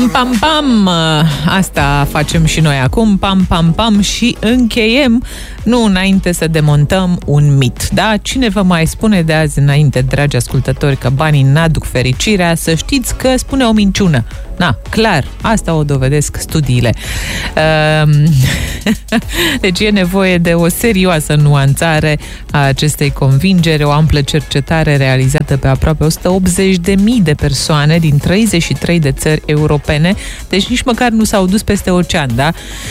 Pam, pam, pam! Asta facem și noi acum, pam, pam, pam, și încheiem, nu înainte să demontăm un mit, da? Cine vă mai spune de azi înainte, dragi ascultători, că banii n-aduc fericirea, să știți că spune o minciună. Na, clar, asta o dovedesc studiile. Deci e nevoie de o serioasă nuanțare a acestei convingeri, o amplă cercetare realizată pe aproape 180.000 de persoane din 33 de țări europene, deci nici măcar nu s-au dus peste ocean, da?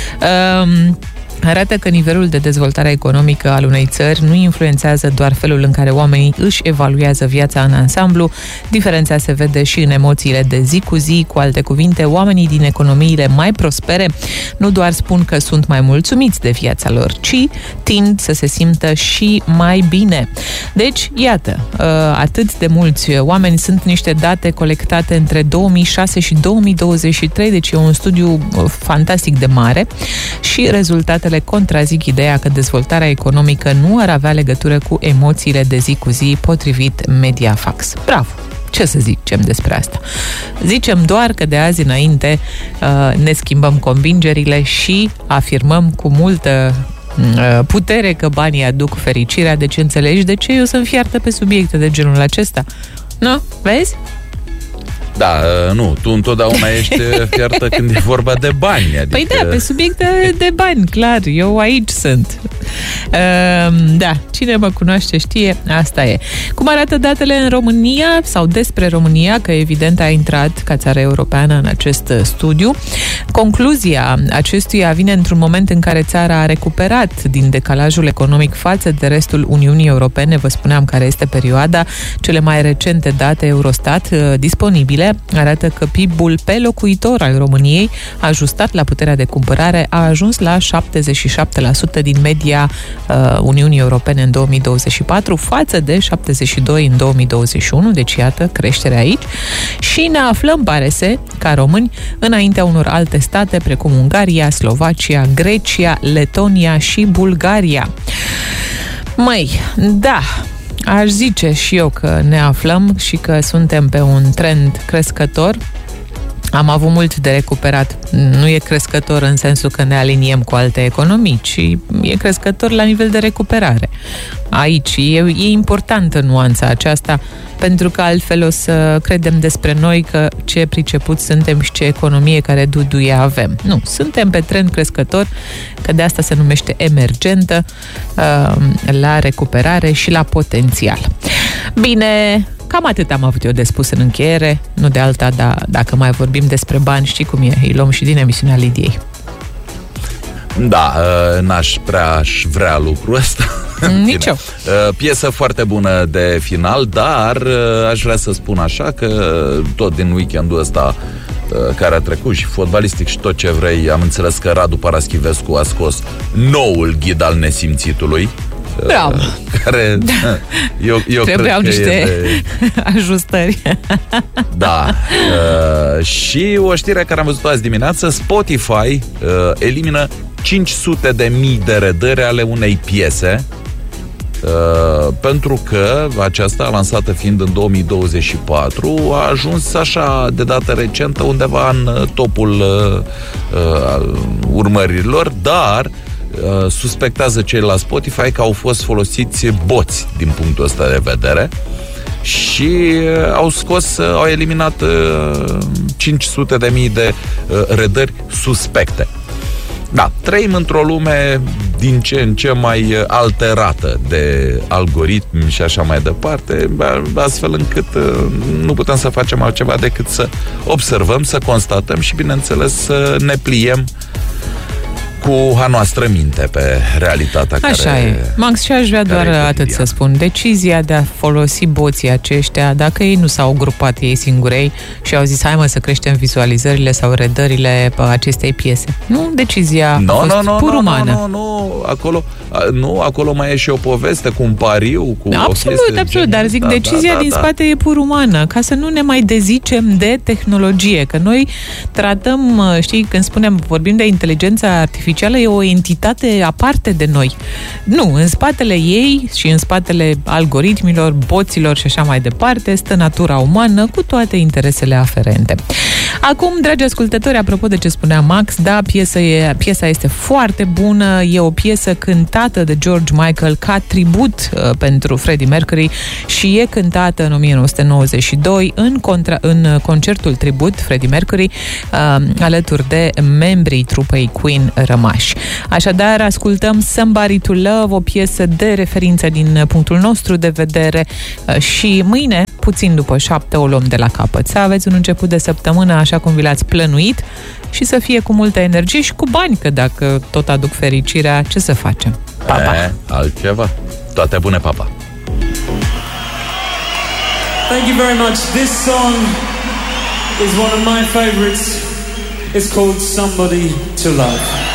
Arată că nivelul de dezvoltare economică al unei țări nu influențează doar felul în care oamenii își evaluează viața în ansamblu. Diferența se vede și în emoțiile de zi cu zi. Cu alte cuvinte, oamenii din economiile mai prospere nu doar spun că sunt mai mulțumiți de viața lor, ci tind să se simtă și mai bine. Deci, iată, atât de mulți oameni, sunt niște date colectate între 2006 și 2023, deci e un studiu fantastic de mare și rezultatele contrazic ideea că dezvoltarea economică nu ar avea legătură cu emoțiile de zi cu zi, potrivit Mediafax. Bravo! Ce să zicem despre asta? Zicem doar că de azi înainte ne schimbăm convingerile și afirmăm cu multă putere că banii aduc fericirea. Deci înțelegi de ce eu sunt fiartă pe subiecte de genul acesta? Nu? Vezi? Da, nu, tu întotdeauna ești fiartă când e vorba de bani. Adică... Păi da, pe subiecte de bani, clar, eu aici sunt. Da, cine mă cunoaște știe, asta e. Cum arată datele în România sau despre România, că evident a intrat ca țară europeană în acest studiu. Concluzia acestuia vine într-un moment în care țara a recuperat din decalajul economic față de restul Uniunii Europene. Vă spuneam care este perioada. Cele mai recente date Eurostat disponibile arată că PIB-ul pe locuitor al României, ajustat la puterea de cumpărare, a ajuns la 77% din media Uniunii Europene în 2024, față de 72% în 2021, deci iată, creștere aici. Și ne aflăm, pare să, ca români, înaintea unor alte state, precum Ungaria, Slovacia, Grecia, Letonia și Bulgaria. Măi, da... Aș zice și eu că ne aflăm și că suntem pe un trend crescător. Am avut mult de recuperat. Nu e crescător în sensul că ne aliniem cu alte economii, ci e crescător la nivel de recuperare. Aici e importantă nuanța aceasta, pentru că altfel o să credem despre noi că ce priceput suntem și ce economie care duduie avem. Nu, suntem pe trend crescător, că de asta se numește emergentă, la recuperare și la potențial. Bine, cam atât am avut eu de spus în încheiere, nu de alta, dar dacă mai vorbim despre bani, știi cum e, îi luăm și din emisiunea Lidiei. Da, n-aș vrea lucrul ăsta. Nici eu. Piesă foarte bună de final, dar aș vrea să spun așa că tot din weekendul ăsta care a trecut și fotbalistic și tot ce vrei, am înțeles că Radu Paraschivescu a scos noul ghid al nesimțitului. Bravo. Care eu trebuiau cred că niște ajustări. Da. Și o știre care am văzut azi dimineață: Spotify elimină 500.000 de redări ale unei piese, pentru că aceasta, lansată fiind în 2024, a ajuns așa de dată recentă undeva în topul urmărilor, dar suspectează cei la Spotify că au fost folosiți boți din punctul ăsta de vedere și au eliminat 500.000 de redări suspecte. Da, trăim într-o lume din ce în ce mai alterată de algoritmi și așa mai departe, astfel încât nu putem să facem altceva decât să observăm, să constatăm și, bineînțeles, să ne pliem cu a noastră minte pe realitatea așa care... Așa e. Max, și aș vrea doar atât să spun. Decizia de a folosi boții aceștia, dacă ei nu s-au grupat ei singurei și au zis, hai mă să creștem vizualizările sau redările acestei piese. Nu, decizia a fost pur umană. Nu, acolo mai e și o poveste cu un pariu, cu absolut, dar zic, decizia din spate e pur umană, ca să nu ne mai dezicem de tehnologie, că noi tratăm, știi, când vorbim de inteligența artificială, e o entitate aparte de noi. Nu, în spatele ei și în spatele algoritmilor, boților și așa mai departe, stă natura umană cu toate interesele aferente. Acum, dragi ascultători, apropo de ce spunea Max, da, piesa este foarte bună, e o piesă cântată de George Michael ca tribut pentru Freddie Mercury și e cântată în 1992 în concertul tribut Freddie Mercury alături de membrii trupei Queen rămași. Așadar, ascultăm Somebody to Love, o piesă de referință din punctul nostru de vedere și mâine, puțin după 7, o luăm de la capăt. Să aveți un început de săptămână așa cum vi l-ați plănuit și să fie cu multă energie și cu bani, că dacă tot aduc fericirea, ce să facem? Pa, pa! Altceva. Toate bune, papa! Thank you very much. This song is one of my favorites. It's called Somebody to Love.